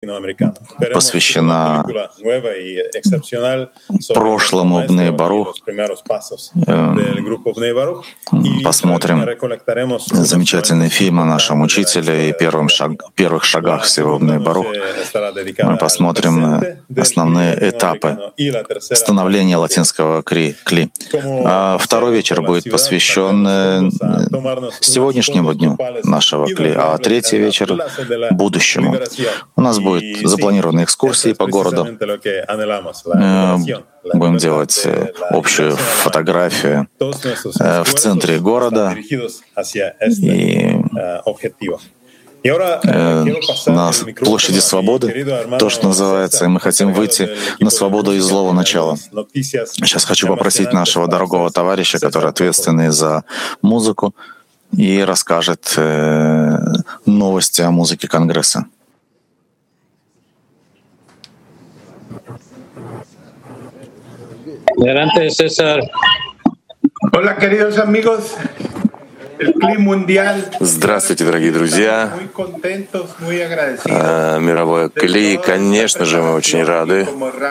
посвящена прошлому Бней Барух. Посмотрим замечательный фильм о нашем учителе и первых шагах всего Бней Барух. Мы посмотрим основные этапы становления латинского кли. Второй вечер будет посвящен сегодняшнему дню нашего кли, а третий вечер — будущему. У нас будет запланированы экскурсии по городу. Будем делать общую фотографию в центре города. И на площади Свободы, то, что называется, и мы хотим выйти на свободу из злого начала. Сейчас хочу попросить нашего дорогого товарища, который ответственный за музыку, и расскажет новости о музыке Конгресса. Adelante, César. Hola, queridos amigos. Здравствуйте, дорогие друзья. Мировое Кли, конечно же, мы очень рады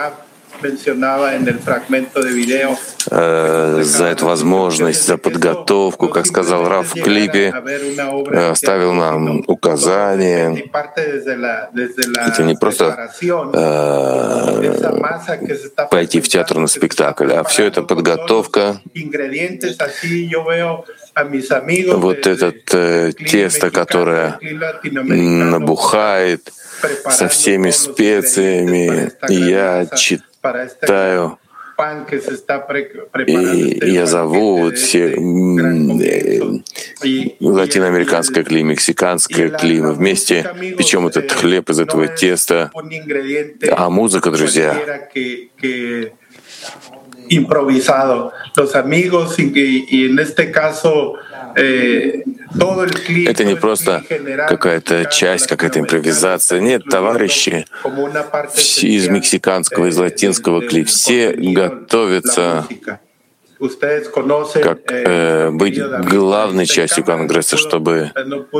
за эту возможность, за подготовку, как сказал Рав в клипе, оставил нам указания. Это не просто пойти в театр на спектакль, а все это подготовка. Вот это тесто, которое набухает со всеми специями, и я читаю, и я зову вот все латиноамериканское кли, мексиканское кли, мы вместе печем этот хлеб из этого теста. А музыка, друзья, improvisado. Los amigos y en este caso todo el clip. Это не просто какая-то часть, какая-то импровизация. Нет, товарищи из мексиканского, из латинского кли, все готовятся как быть главной частью Конгресса, чтобы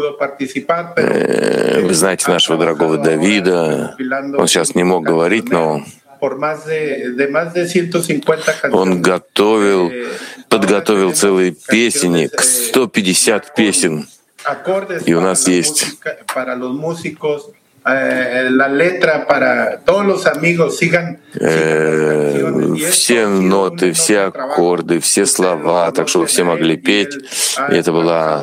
вы знаете нашего дорогого Давида. Он сейчас не мог говорить, но он подготовил целые песни, к 150 песен. И у нас есть все ноты, все аккорды, все слова, так что вы все могли петь. И это была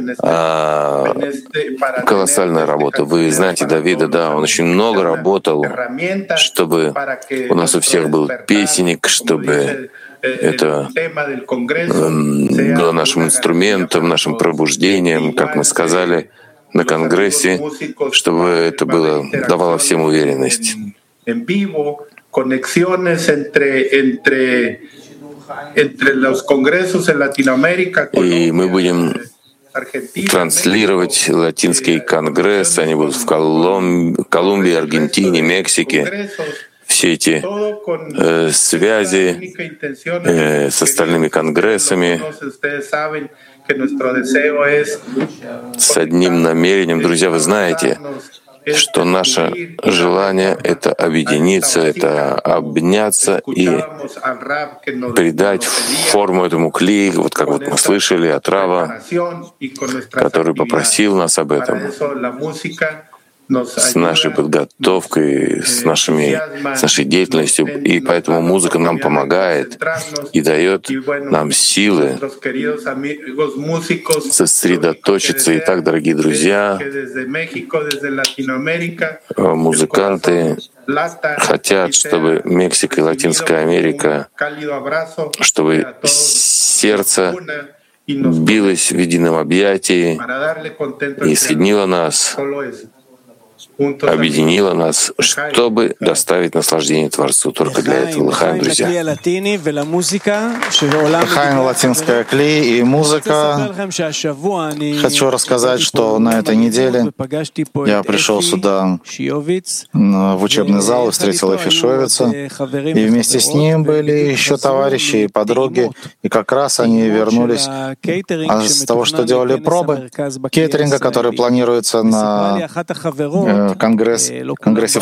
колоссальная работа. Вы знаете Давида, да, он очень много работал, чтобы у нас у всех был песенник, чтобы это было нашим инструментом, нашим пробуждением, как мы сказали на Конгрессе, чтобы это давало всем уверенность. И мы будем транслировать латинские конгрессы, они будут в Колумбии, Аргентине, Мексике. Все эти связи с остальными конгрессами, с одним намерением. Друзья, вы знаете, что наше желание — это объединиться, это обняться и придать форму этому кли, вот как вот мы слышали от Рава, который попросил нас об этом. С нашей подготовкой, с нашей деятельностью. И поэтому музыка нам помогает и дает нам силы сосредоточиться. Итак, дорогие друзья, музыканты хотят, чтобы Мексика и Латинская Америка, чтобы сердце билось в едином объятии и соединило нас, объединила нас, чтобы доставить наслаждение Творцу. Только для этого. Лахаим, друзья. Лахаим, латинская кли и музыка. Хочу рассказать, что на этой неделе я пришел сюда в учебный зал и встретил Эфи Шовица. И вместе с ним были еще товарищи и подруги. И как раз они вернулись с того, что делали пробы кейтеринга, который планируется на конгрессе